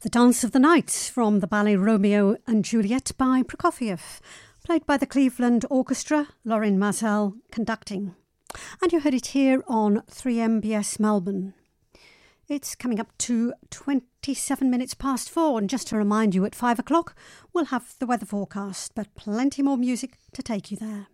The Dance of the Night from the ballet Romeo and Juliet by Prokofiev, played by the Cleveland Orchestra, Lorin Maazel conducting. And you heard it here on 3MBS Melbourne. It's coming up to 27 minutes past 4, and just to remind you, at 5 o'clock we'll have the weather forecast, but plenty more music to take you there.